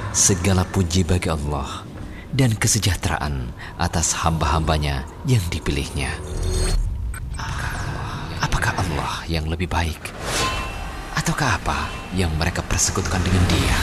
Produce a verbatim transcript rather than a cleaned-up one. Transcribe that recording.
Segala puji bagi Allah dan kesejahteraan atas hamba-hambanya yang dipilihnya. Apakah Allah yang lebih baik? Ataukah apa yang mereka persekutukan dengan Dia?